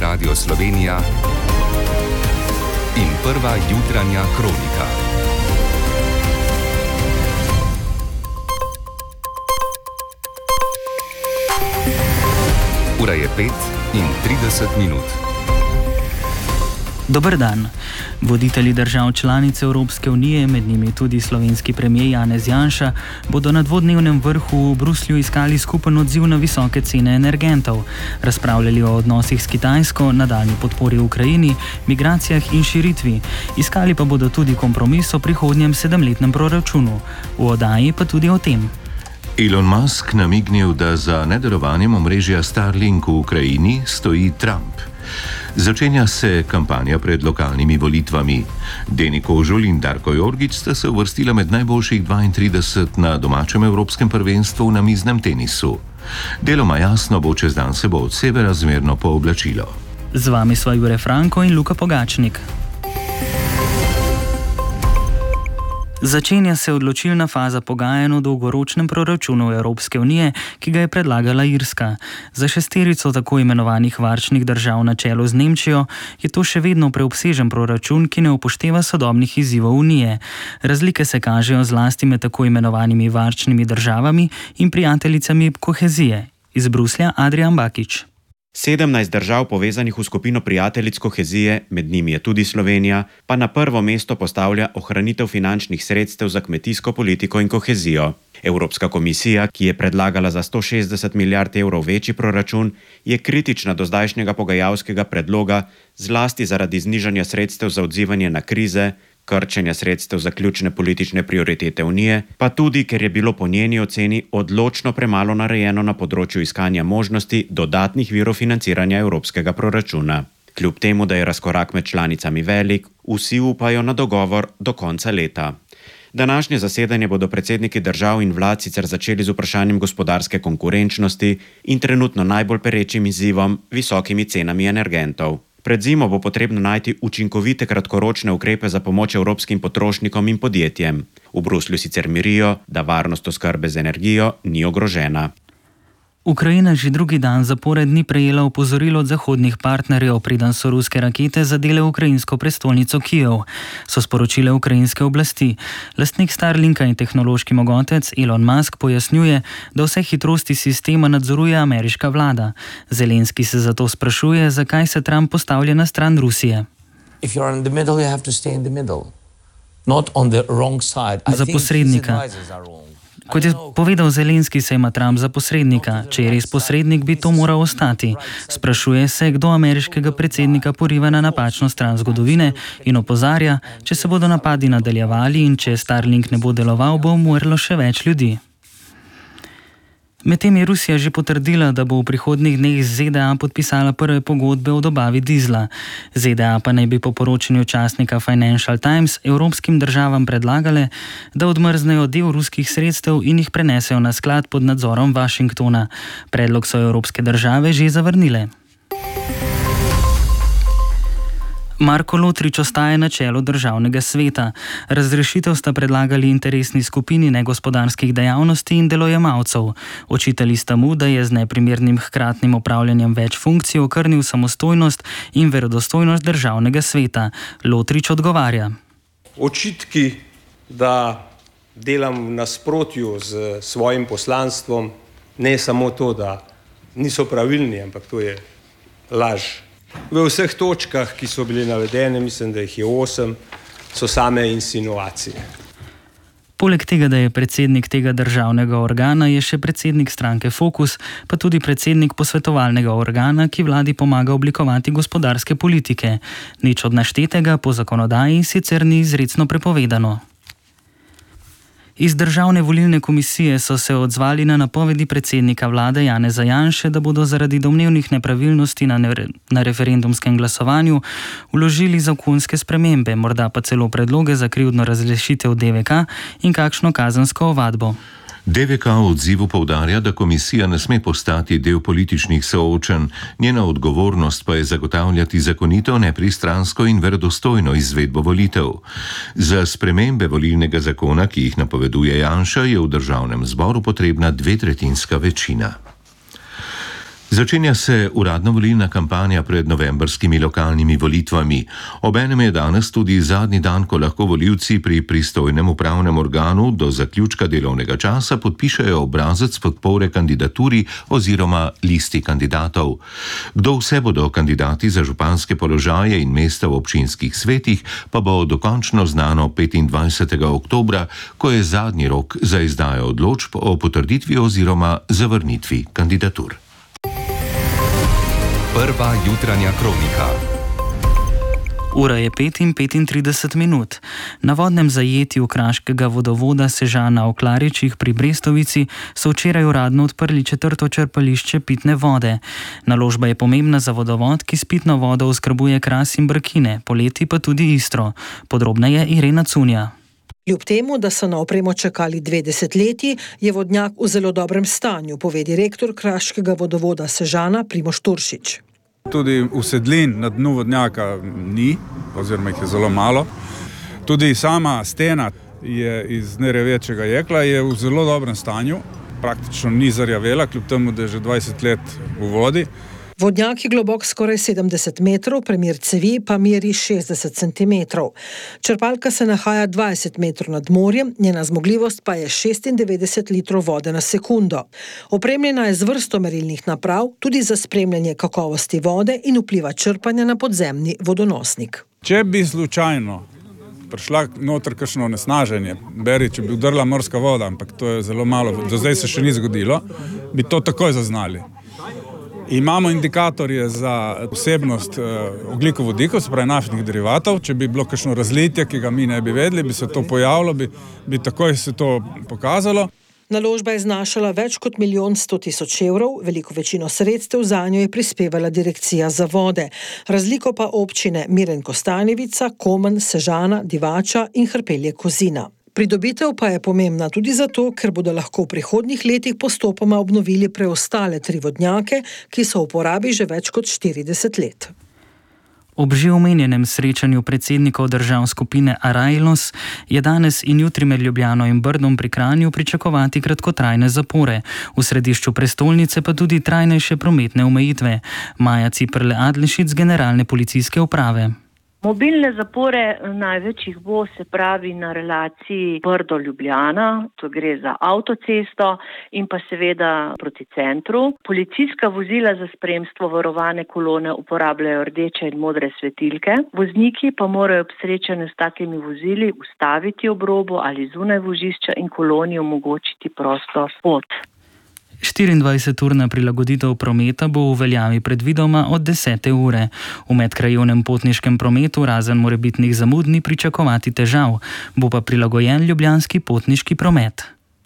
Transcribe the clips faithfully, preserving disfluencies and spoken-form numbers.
Radio Slovenija in prva jutranja kronika. Ura je pet in trideset minut. Dober dan. Voditelji držav članic Evropske unije, med njimi tudi slovenski premier Janez Janša, bodo na dvodnevnem vrhu v Bruslju iskali skupen odziv na visoke cene energentov, razpravljali o odnosih s Kitajsko, nadaljnji podpori Ukrajini, migracijah in širitvi. Iskali pa bodo tudi kompromis o prihodnjem sedemletnem proračunu. V oddaji pa tudi o tem. Elon Musk namignil, da za nedelovanjem omrežja Starlink v Ukrajini stoji Trump. Začenja se kampanja pred lokalnimi volitvami. Deni Kožul in Darko Jorgič sta se uvrstila med najboljših dvaintrideset na domačem evropskem prvenstvu v namiznem tenisu. Deloma jasno bo, čez dan se bo od severa zmerno pooblačilo. Z vami sva Jure Franko in Luka Pogačnik. Začenja se odločilna faza pogajanj o dolgoročnem proračunu Evropske unije, ki ga je predlagala Irska. Za šesterico tako imenovanih varčnih držav na čelu z Nemčijo je to še vedno preobsežen proračun, ki ne upošteva sodobnih izzivov unije. Razlike se kažejo zlasti med tako imenovanimi varčnimi državami in prijateljicami kohezije. Iz Bruslja Adrian Bakič. sedemnajst držav povezanih v skupino prijateljic kohezije, med njimi je tudi Slovenija, pa na prvo mesto postavlja ohranitev finančnih sredstev za kmetijsko politiko in kohezijo. Evropska komisija, ki je predlagala za sto šestdeset milijard evrov večji proračun, je kritična do zdajšnjega pogajalskega predloga, zlasti zaradi znižanja sredstev za odzivanje na krize, krčenja sredstev za ključne politične prioritete Unije, pa tudi, ker je bilo po njeni oceni odločno premalo narejeno na področju iskanja možnosti dodatnih virov financiranja evropskega proračuna. Kljub temu, da je razkorak med članicami velik, vsi upajo na dogovor do konca leta. Današnje zasedanje bodo predsedniki držav in vlad sicer začeli z vprašanjem gospodarske konkurenčnosti in trenutno najbolj perečim izzivom, visokimi cenami energentov. Pred zimo bo potrebno najti učinkovite kratkoročne ukrepe za pomoč evropskim potrošnikom in podjetjem. V Bruslju sicer mirijo, da varnost oskrbe z energijo ni ogrožena. Ukrajina že drugi dan zapored ni prejela opozorilo od zahodnih partnerjev, preden so ruske rakete zadele ukrajinsko prestolnico Kijev, so sporočile ukrajinske oblasti. Lastnik Starlinka in tehnološki mogotec Elon Musk pojasnjuje, da vse hitrosti sistema nadzoruje ameriška vlada. Zelenski se zato sprašuje, zakaj se Trump postavlja na stran Rusije. Za posrednika. Kot je povedal Zelenski, se ima Trump za posrednika. Če je res posrednik, bi to moral ostati. Sprašuje se, kdo ameriškega predsednika poriva na napačno stran zgodovine in opozarja, če se bodo napadi nadaljevali in če Starlink ne bo deloval, bo umrlo še več ljudi. Medtem je Rusija že potrdila, da bo v prihodnjih dneh z ZDA podpisala prve pogodbe o dobavi dizla. ZDA pa naj bi po poročanju časnika Financial Times evropskim državam predlagale, da odmrznejo del ruskih sredstev in jih prenesejo na sklad pod nadzorom Washingtona. Predlog so evropske države že zavrnile. Marko Lotrič ostaje na čelu državnega sveta. Razrešitev sta predlagali interesni skupini negospodarskih dejavnosti in delojemalcev. Očitali sta mu, da je z neprimernim hkratnim opravljanjem več funkcij okrnil samostojnost in verodostojnost državnega sveta. Lotrič odgovarja. Očitki, da delam v nasprotju z svojim poslanstvom, ne samo to, da niso pravilni, ampak to je laž. V vseh točkah, ki so bili navedene, mislim, da jih je osem, so same insinuacije. Poleg tega, da je predsednik tega državnega organa, je še predsednik stranke Fokus, pa tudi predsednik posvetovalnega organa, ki vladi pomaga oblikovati gospodarske politike. Nič od naštetega po zakonodaji sicer ni izrecno prepovedano. Iz Državne volilne komisije so se odzvali na napovedi predsednika vlade Janeza Janše, da bodo zaradi domnevnih nepravilnosti na, ne na referendumskem glasovanju vložili zakonske spremembe, morda pa celo predloge za krivdno razrešitev D V K in kakšno kazensko ovadbo. D V K v odzivu poudarja, da komisija ne sme postati del političnih soočenj, njena odgovornost pa je zagotavljati zakonito, nepristransko in verodostojno izvedbo volitev. Za spremembe volilnega zakona, ki jih napoveduje Janša, je v državnem zboru potrebna dvetretjinska večina. Začenja se uradna volilna kampanja pred novembrskimi lokalnimi volitvami. Obenem je danes tudi zadnji dan, ko lahko volivci pri pristojnem upravnem organu do zaključka delovnega časa podpišejo obrazec podpore kandidaturi oziroma listi kandidatov. Kdo vse bodo kandidati za županske položaje in mesta v občinskih svetih, pa bo dokončno znano petindvajsetega oktobra, ko je zadnji rok za izdajo odločb o potrditvi oziroma zavrnitvi kandidatur. Prva jutranja kronika. Ura je pet in petintrideset minut. Na vodnem zajetju kraškega vodovoda Sežana v Klaričih pri Brestovici so včeraj uradno odprli četrto črpališče pitne vode. Naložba je pomembna za vodovod, ki s pitno vodo oskrbuje Kras in Brkine, poleti pa tudi Istro. Podrobneje Irena Cunja. Kljub temu, da so na opremo čakali dve desetletji, je vodnjak v zelo dobrem stanju, pove direktor kraškega vodovoda Sežana Primož Turšič. Tudi usedlin na dnu vodnjaka ni, oziroma jih je zelo malo. Tudi sama stena je iz nerjavečega jekla, je v zelo dobrem stanju, praktično ni zarjavela, kljub temu, da je že dvajset let v vodi. Vodnjak je globok skoraj sedemdeset metrov, premer cevi pa meri šestdeset centimetrov. Črpalka se nahaja dvajset metrov nad morjem, njena zmogljivost pa je šestindevetdeset litrov vode na sekundo. Opremljena je z vrsto merilnih naprav, tudi za spremljanje kakovosti vode in vpliva črpanja na podzemni vodonosnik. Če bi slučajno prišla noter kakšno onesnaženje, beri, če bi vdrla morska voda, ampak to je zelo malo, do zdaj se še ni zgodilo, bi to takoj zaznali. Imamo indikatorje za vsebnost ogljikovodikov, se pravi naftnih derivatov. Če bi bilo kakšno razlitje, ki ga mi ne bi vedeli, bi se to pojavilo, bi, bi takoj se to pokazalo. Naložba je znašala več kot milijon sto tisoč evrov, veliko večino sredstev zanjo je prispevala Direkcija za vode. Razliko pa občine Miren Kostanjevica, Komen, Sežana, Divača in Hrpelje Kozina. Pridobitev pa je pomembna tudi zato, ker bodo lahko v prihodnjih letih postopoma obnovili preostale tri vodnjake, ki so v uporabi že več kot štirideset let. Ob že omenjenem srečanju predsednikov držav skupine Arailos je danes in jutri med Ljubljano in Brdom pri Kranju pričakovati kratkotrajne zapore. V središču prestolnice pa tudi trajnejše prometne omejitve. Maja Ciperle Adlešič z Generalne policijske uprave. Mobilne zapore največ jih bo, se pravi, na relaciji Brdo-Ljubljana, to gre za avtocesto in pa seveda proti centru. Policijska vozila za spremstvo varovane kolone uporabljajo rdeče in modre svetilke. Vozniki pa morajo ob srečanju s takimi vozili ustaviti ob robu ali zunaj vozišča in koloni omogočiti prosto pot. štiriindvajseturna prilagoditev prometa bo v veljavi predvidoma od desete ure. V medkrajevnem potniškem prometu razen morebitnih zamud ni pričakovati težav, bo pa prilagojen ljubljanski potniški promet.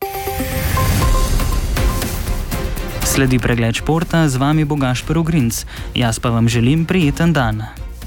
Sledi pregled športa, z vami bo Gašper Ogrinc. Jaz pa vam želim prijeten dan.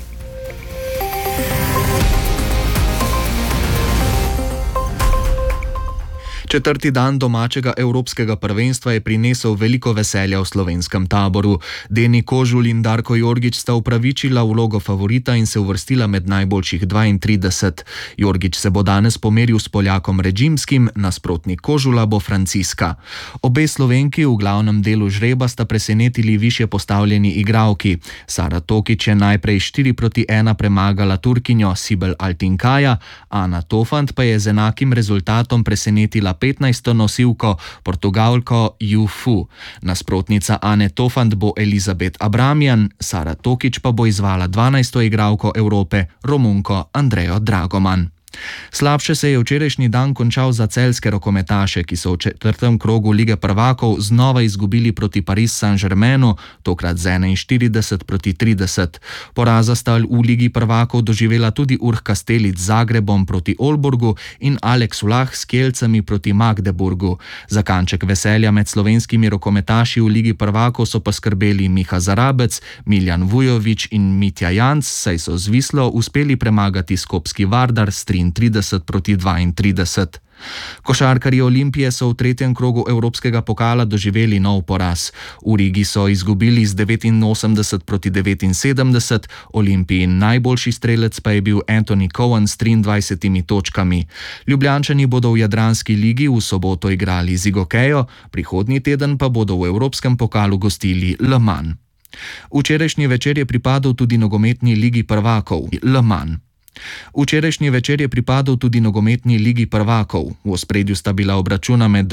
Četrti dan domačega evropskega prvenstva je prinesel veliko veselja v slovenskem taboru. Deni Kožul in Darko Jorgič sta upravičila vlogo favorita in se uvrstila med najboljših dvaintrideset. Jorgič se bo danes pomeril s Poljakom Režimskim, nasprotnik Kožula bo Franciska. Obe Slovenki v glavnem delu žreba sta presenetili višje postavljeni igralki. Sara Tokič je najprej štiri proti ena premagala Turkinjo Sibel Altinkaja, Ana Tofant pa je z enakim rezultatom presenetila petnajsto nosilko Portugalko Yu Fu. Nasprotnica Ane Tofant bo Elizabeth Abramjan, Sara Tokič pa bo izvala dvanajsto igralko Evrope Romunko Andrejo Dragoman. Slabše se je včerajšnji dan končal za celjske rokometaše, ki so v četrtem krogu Lige prvakov znova izgubili proti Paris Saint-Germainu, tokrat z enainštirideset proti trideset. Poraza sta v Ligi prvakov doživela tudi Urh Kastelic z Zagrebom proti Olborgu in Alex Vlah s Kielcami proti Magdeburgu. Za kanček veselja med slovenskimi rokometaši v Ligi prvakov so poskrbeli Miha Zarabec, Miljan Vujović in Mitja Janc, saj so z Vislo uspeli premagati skopski Vardar s triintrideset proti dvaintrideset. Košarkarji Olimpije so v tretjem krogu Evropskega pokala doživeli nov poraz. V Rigi so izgubili z devetinosemdeset proti devetinsedemdeset, Olimpijin najboljši strelec pa je bil Anthony Cowan s triindvajsetimi točkami. Ljubljančani bodo v Jadranski ligi v soboto igrali z Igokejo, prihodnji teden pa bodo v Evropskem pokalu gostili Le Mans. Včerajšnji večer je pripadal tudi nogometni ligi prvakov Le Mans. Včerajšnji večer je pripadal tudi nogometni ligi prvakov. V ospredju sta bila obračuna med